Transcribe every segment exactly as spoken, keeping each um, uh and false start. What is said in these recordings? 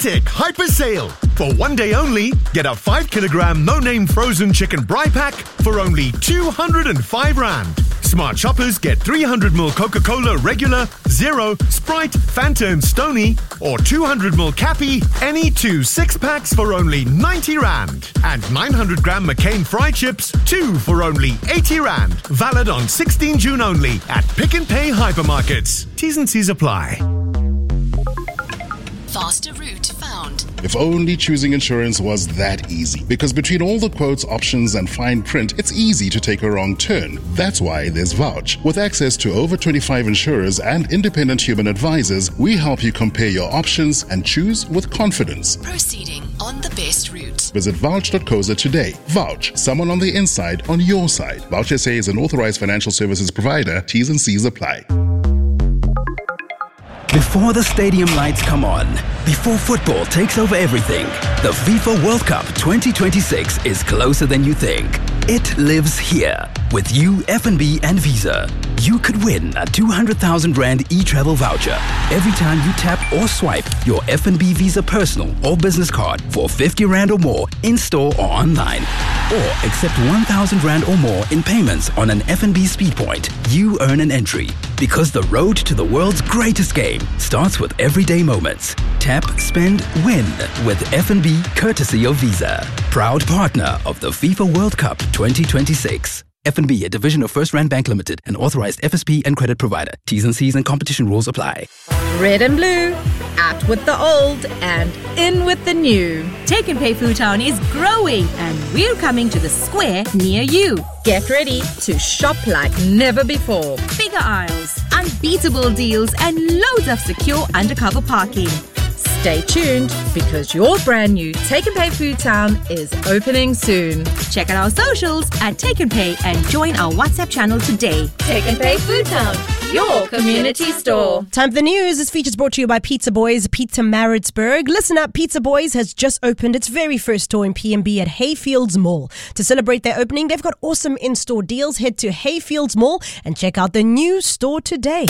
gigantic hyper sale. For one day only, get a five kilogram no-name frozen chicken brie pack for only two hundred five rand. Smart shoppers get three hundred milliliters Coca-Cola regular, zero, Sprite, Fanta and Stony, or two hundred milliliters Cappy, any two six packs for only ninety rand. And nine hundred gram McCain fry chips, two for only eighty rand. Valid on sixteenth of June only at Pick and Pay hypermarkets. T's and C's apply. Faster route found. If only choosing insurance was that easy. Because between all the quotes, options, and fine print, it's easy to take a wrong turn. That's why there's Vouch. With access to over twenty-five insurers and independent human advisors, we help you compare your options and choose with confidence. Proceeding on the best route. Visit vouch dot co za today. Vouch, someone on the inside on your side. Vouch S A is an authorized financial services provider. T's and C's apply. Before the stadium lights come on, before football takes over everything, the FIFA World Cup twenty twenty-six is closer than you think. It lives here. With you, F N B and Visa, you could win a two hundred thousand rand e-travel voucher every time you tap or swipe your F N B Visa personal or business card for fifty rand or more in store or online. Or accept one thousand rand or more in payments on an F N B speed point. You earn an entry. Because the road to the world's greatest game starts with everyday moments. Tap, spend, win with F N B courtesy of Visa. Proud partner of the FIFA World Cup twenty twenty-six. F N B, a division of First Rand Bank Limited, an authorized F S P and credit provider. T's and C's and competition rules apply. Red and blue, out with the old and in with the new. Take and Pay Food Town is growing and we're coming to the square near you. Get ready to shop like never before. Bigger aisles, unbeatable deals and loads of secure undercover parking. Stay tuned because your brand new Take and Pay Food Town is opening soon. Check out our socials at Take and Pay and join our WhatsApp channel today. Take and Pay Food Town, your community store. Time for the news. This feature is brought to you by Pizza Boys, Pietermaritzburg. Listen up, Pizza Boys has just opened its very first store in P M B at Hayfields Mall. To celebrate their opening, they've got awesome in-store deals. Head to Hayfields Mall and check out the new store today.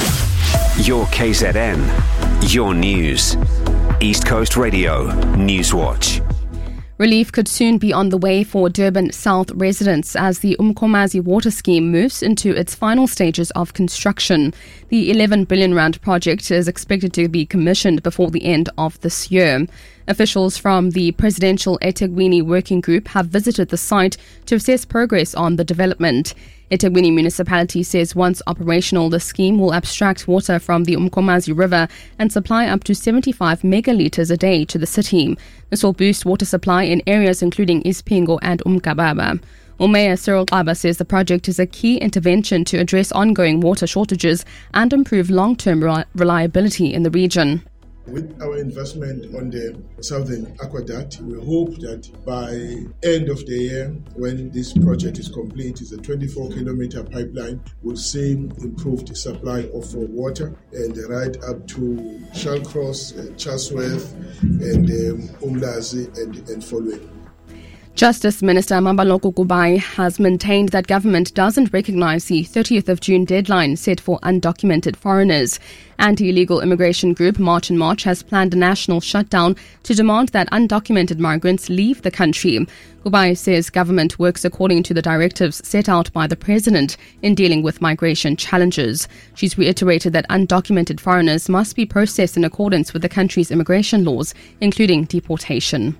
Your K Z N, your news. East Coast Radio, Newswatch. Relief could soon be on the way for Durban South residents as the Umkomazi water scheme moves into its final stages of construction. The eleven billion rand project is expected to be commissioned before the end of this year. Officials from the Presidential eThekwini Working Group have visited the site to assess progress on the development. eThekwini Municipality says once operational, the scheme will abstract water from the Umkomazi River and supply up to seventy-five megalitres a day to the city. This will boost water supply in areas including Ispingo and Umkababa. Mayor Cyril Xaba says the project is a key intervention to address ongoing water shortages and improve long-term re- reliability in the region. With our investment on the Southern Aqueduct, we hope that by end of the year, when this project is complete, it's a twenty-four kilometer pipeline, we'll see improved supply of water and right up to Shallcross, uh, Chatsworth, and um, Umlazi and, and following. Justice Minister Mambaloko Kubai has maintained that government doesn't recognise the thirtieth of June deadline set for undocumented foreigners. Anti-illegal immigration group March and March has planned a national shutdown to demand that undocumented migrants leave the country. Kubai says government works according to the directives set out by the president in dealing with migration challenges. She's reiterated that undocumented foreigners must be processed in accordance with the country's immigration laws, including deportation.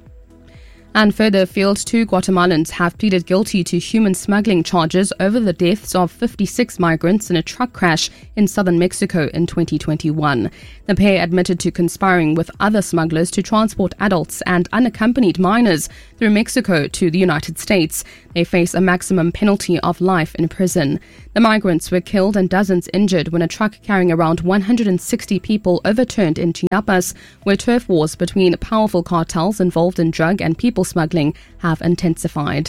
And further afield, two Guatemalans have pleaded guilty to human smuggling charges over the deaths of fifty-six migrants in a truck crash in southern Mexico in twenty twenty-one. The pair admitted to conspiring with other smugglers to transport adults and unaccompanied minors through Mexico to the United States. They face a maximum penalty of life in prison. The migrants were killed and dozens injured when a truck carrying around one hundred sixty people overturned in Chiapas, where turf wars between powerful cartels involved in drug and people smuggling have intensified.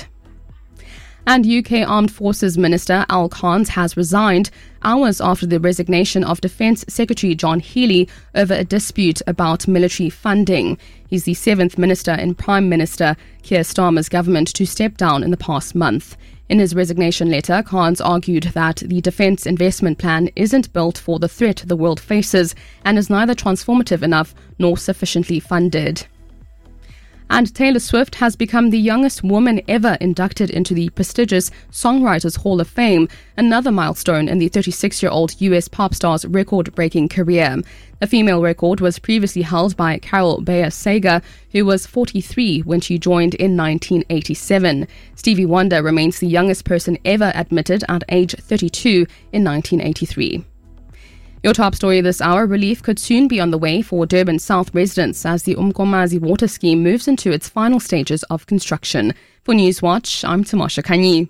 And U K Armed Forces Minister Al Khans has resigned hours after the resignation of Defence Secretary John Healey over a dispute about military funding. He's the seventh minister in Prime Minister Keir Starmer's government to step down in the past month. In his resignation letter, Carnes argued that the defence investment plan isn't built for the threat the world faces and is neither transformative enough nor sufficiently funded. And Taylor Swift has become the youngest woman ever inducted into the prestigious Songwriters Hall of Fame, another milestone in the thirty-six-year-old U S pop star's record-breaking career. The female record was previously held by Carol Bayer Sager, who was forty-three when she joined in nineteen eighty-seven. Stevie Wonder remains the youngest person ever admitted at age thirty-two in nineteen eighty-three. Your top story this hour: relief could soon be on the way for Durban South residents as the Umkomazi water scheme moves into its final stages of construction. For Newswatch, I'm Tamasha Kanyi.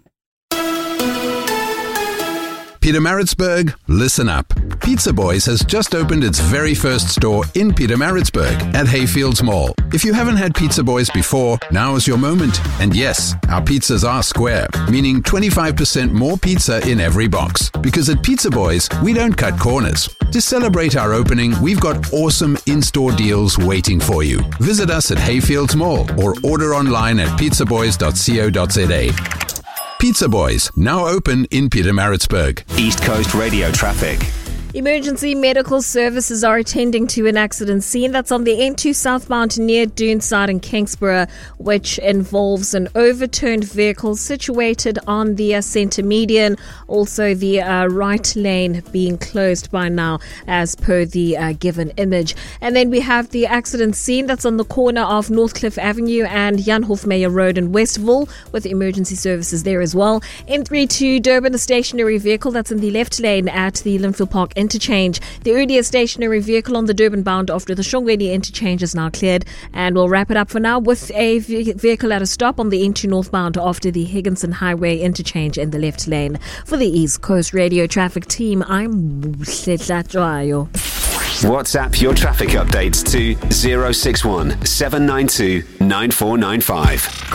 Pietermaritzburg, listen up. Pizza Boys has just opened its very first store in Pietermaritzburg at Hayfields Mall. If you haven't had Pizza Boys before, now is your moment. And yes, our pizzas are square, meaning twenty-five percent more pizza in every box. Because at Pizza Boys, we don't cut corners. To celebrate our opening, we've got awesome in-store deals waiting for you. Visit us at Hayfields Mall or order online at pizza boys dot co dot za. Pizza Boys, now open in Pietermaritzburg. East Coast Radio traffic. Emergency medical services are attending to an accident scene that's on the N two southbound near Doonside in Kingsborough, which involves an overturned vehicle situated on the uh, centre median. Also, the uh, right lane being closed by now, as per the uh, given image. And then we have the accident scene that's on the corner of Northcliffe Avenue and Jan Hofmeyer Road in Westville, with emergency services there as well. N three to Durban, a stationary vehicle that's in the left lane at the Linfield Park interchange. The earlier stationary vehicle on the Durban bound after the Shongweni interchange is now cleared. And we'll wrap it up for now with a vehicle at a stop on the N two northbound after the Higginson Highway interchange in the left lane. For the East Coast Radio traffic team, I'm Setlatwayo. WhatsApp your traffic updates to zero six one seven nine two nine four nine five.